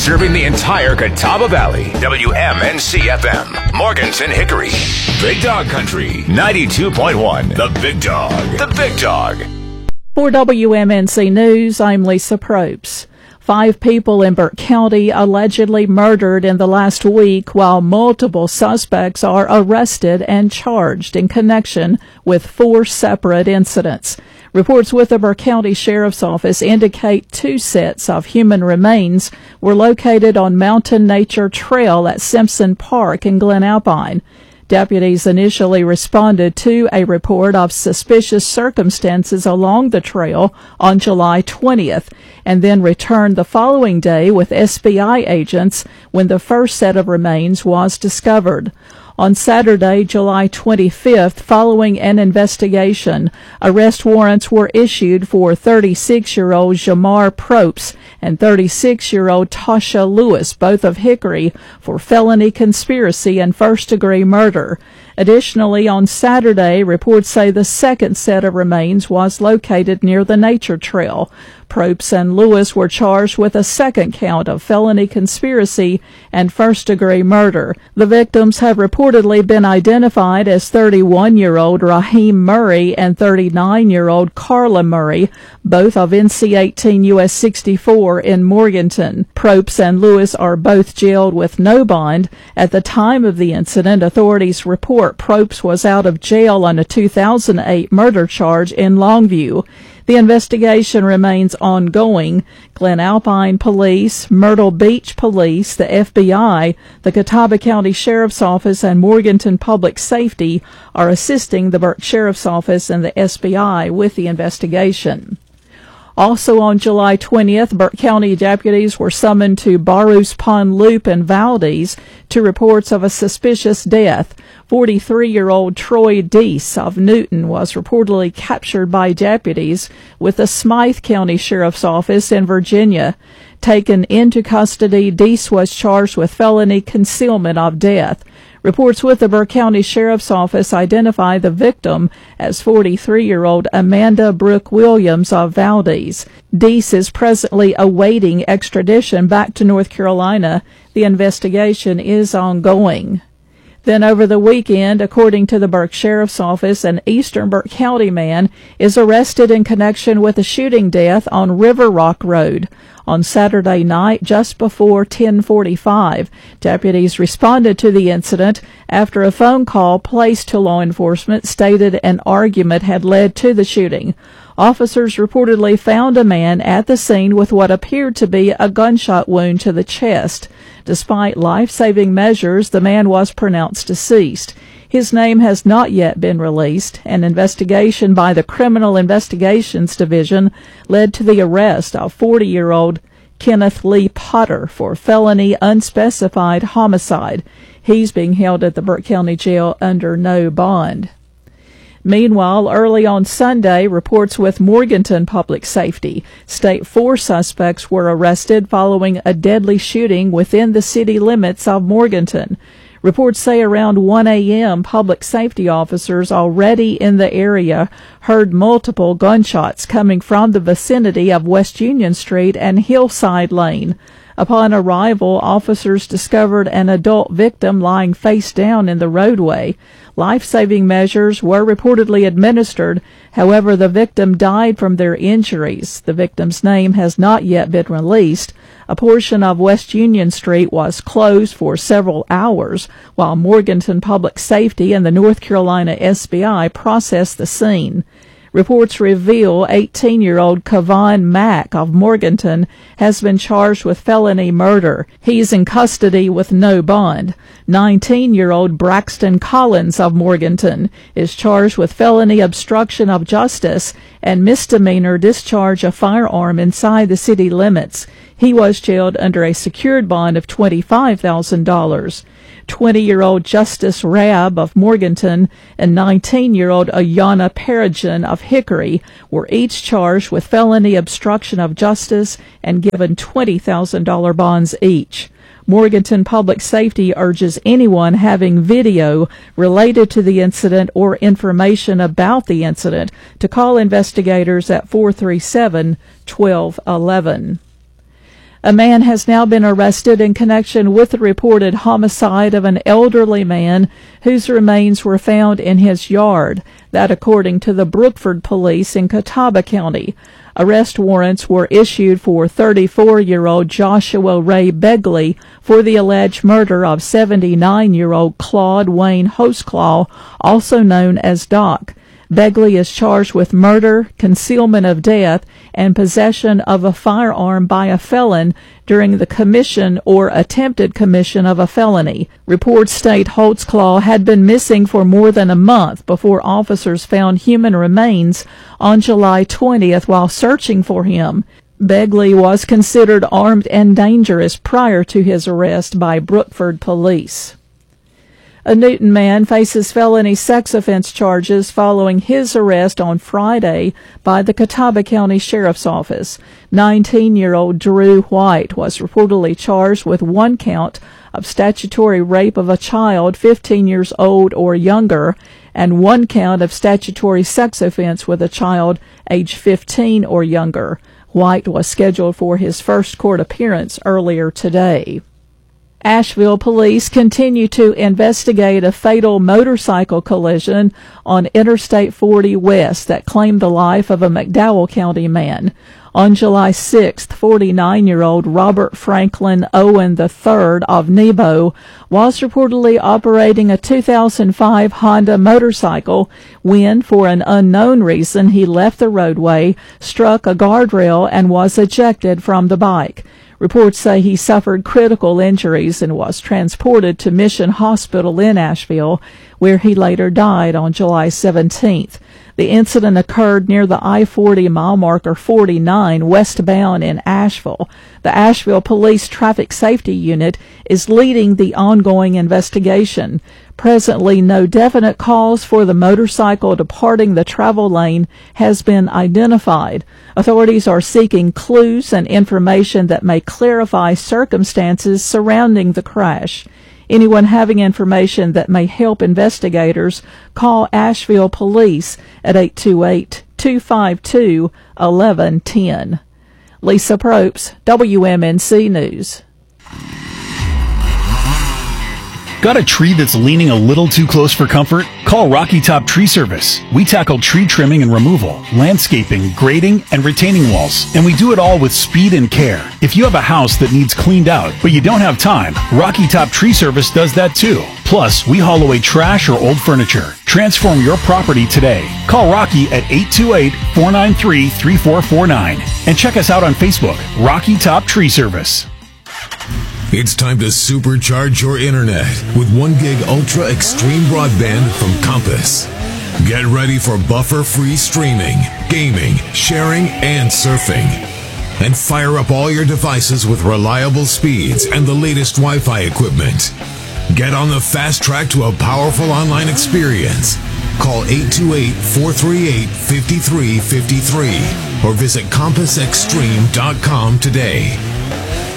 serving the entire Catawba Valley. WMNC-FM, Morganton Hickory. Big Dog Country, 92.1. The Big Dog. The Big Dog. For WMNC News, I'm Lisa Probst. 5 people in Burke County allegedly murdered in the last week, while multiple suspects are arrested and charged in connection with 4 separate incidents. Reports with the Burke County Sheriff's Office indicate 2 sets of human remains were located on Mountain Nature Trail at Simpson Park in Glen Alpine. Deputies initially responded to a report of suspicious circumstances along the trail on July 20th, and then returned the following day with SBI agents when the first set of remains was discovered. On Saturday, July 25th, following an investigation, arrest warrants were issued for 36-year-old Jamar Probst and 36-year-old Tasha Lewis, both of Hickory, for felony conspiracy and first-degree murder. Additionally, on Saturday, reports say the second set of remains was located near the nature trail. Probst and Lewis were charged with a second count of felony conspiracy and first-degree murder. The victims have reportedly been identified as 31-year-old Raheem Murray and 39-year-old Carla Murray, both of NC 18 US 64 in Morganton. Probst and Lewis are both jailed with no bond. At the time of the incident, authorities report Probst was out of jail on a 2008 murder charge in Longview. The investigation remains ongoing. Glen Alpine Police, Myrtle Beach Police, the FBI, the Catawba County Sheriff's Office, and Morganton Public Safety are assisting the Burke Sheriff's Office and the SBI with the investigation. Also on July 20th, Burke County deputies were summoned to Barrows Pond Loop in Valdez to reports of a suspicious death. 43-year-old Troy Deese of Newton was reportedly captured by deputies with the Smythe County Sheriff's Office in Virginia. Taken into custody, Deese was charged with felony concealment of death. Reports with the Burke County Sheriff's Office identify the victim as 43-year-old Amanda Brooke Williams of Valdez. Deese is presently awaiting extradition back to North Carolina. The investigation is ongoing. Then over the weekend, according to the Burke Sheriff's Office, an eastern Burke County man is arrested in connection with a shooting death on River Rock Road. On Saturday night, just before 10:45, deputies responded to the incident after a phone call placed to law enforcement stated an argument had led to the shooting. Officers reportedly found a man at the scene with what appeared to be a gunshot wound to the chest. Despite life-saving measures, the man was pronounced deceased. His name has not yet been released. An investigation by the Criminal Investigations Division led to the arrest of 40-year-old Kenneth Lee Potter for felony unspecified homicide. He's being held at the Burke County Jail under no bond. Meanwhile, early on Sunday, reports with Morganton Public Safety state 4 suspects were arrested following a deadly shooting within the city limits of Morganton. Reports say around 1 a.m., public safety officers already in the area heard multiple gunshots coming from the vicinity of West Union Street and Hillside Lane. Upon arrival, officers discovered an adult victim lying face down in the roadway. Life-saving measures were reportedly administered. However, the victim died from their injuries. The victim's name has not yet been released. A portion of West Union Street was closed for several hours while Morganton Public Safety and the North Carolina SBI processed the scene. Reports reveal 18-year-old Kavon Mack of Morganton has been charged with felony murder. He's in custody with no bond. 19-year-old Braxton Collins of Morganton is charged with felony obstruction of justice and misdemeanor discharge of firearm inside the city limits. He was jailed under a secured bond of $25,000. 20-year-old Justice Rabb of Morganton and 19-year-old Ayana Perigen of Hickory were each charged with felony obstruction of justice and given $20,000 bonds each. Morganton Public Safety urges anyone having video related to the incident or information about the incident to call investigators at 437-1211. A man has now been arrested in connection with the reported homicide of an elderly man whose remains were found in his yard. That according to the Brookford police in Catawba County. Arrest warrants were issued for 34-year-old Joshua Ray Begley for the alleged murder of 79-year-old Claude Wayne Hostclaw, also known as Doc. Begley is charged with murder, concealment of death, and possession of a firearm by a felon during the commission or attempted commission of a felony. Reports state Holtzclaw had been missing for more than a month before officers found human remains on July 20th while searching for him. Begley was considered armed and dangerous prior to his arrest by Brookford police. A Newton man faces felony sex offense charges following his arrest on Friday by the Catawba County Sheriff's Office. 19-year-old Drew White was reportedly charged with one count of statutory rape of a child 15 years old or younger and one count of statutory sex offense with a child age 15 or younger. White was scheduled for his first court appearance earlier today. Asheville police continue to investigate a fatal motorcycle collision on Interstate 40 West that claimed the life of a McDowell County man. On July 6th, 49-year-old Robert Franklin Owen III of Nebo was reportedly operating a 2005 Honda motorcycle when, for an unknown reason, he left the roadway, struck a guardrail, and was ejected from the bike. Reports say he suffered critical injuries and was transported to Mission Hospital in Asheville, where he later died on July 17th. The incident occurred near the I-40 mile marker 49 westbound in Asheville. The Asheville Police Traffic Safety Unit is leading the ongoing investigation. Presently, no definite cause for the motorcycle departing the travel lane has been identified. Authorities are seeking clues and information that may clarify circumstances surrounding the crash. Anyone having information that may help investigators, call Asheville Police at 828-252-1110. Lisa Probst, WMNC News. Got a tree that's leaning a little too close for comfort? Call Rocky Top Tree Service. We tackle tree trimming and removal, landscaping, grading, and retaining walls, and we do it all with speed and care. If you have a house that needs cleaned out, but you don't have time, Rocky Top Tree Service does that too. Plus, we haul away trash or old furniture. Transform your property today. Call Rocky at 828-493-3449 and check us out on Facebook, Rocky Top Tree Service. It's time to supercharge your internet with 1 gig ultra extreme broadband from Compass. Get ready for buffer-free streaming, gaming, sharing, and surfing. And fire up all your devices with reliable speeds and the latest Wi-Fi equipment. Get on the fast track to a powerful online experience. Call 828-438-5353 or visit CompassXtreme.com today.